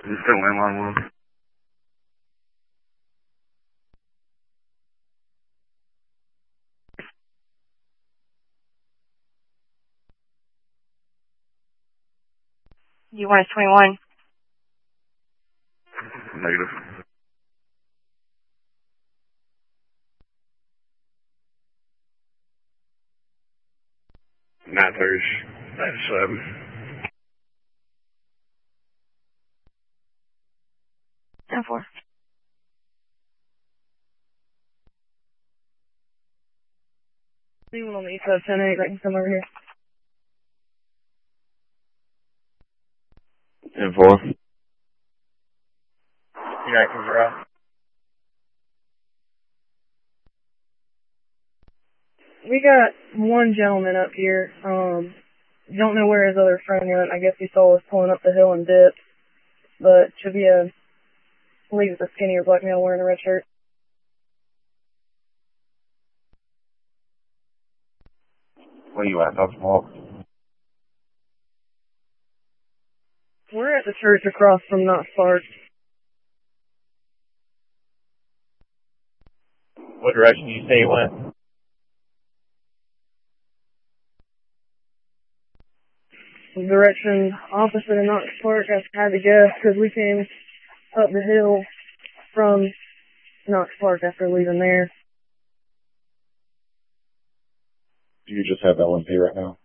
Is it still landline, Will? You want 21? Negative. Nine thirty. 97. 10-4. Anyone on the east side of 10-8 that can come over here? 10-4. United comes around. We got one gentleman up here. Don't know where his other friend went. I guess he saw us pulling up the hill and dipped. But should be a leave with a skinnier black male wearing a red shirt. Where you at, Dr. Mark? We're at the church across from Knox Park. What direction do you say he went? The direction opposite of Knox Park, I had to guess, because we came up the hill from Knox Park after leaving there. Do you just have LMP right now?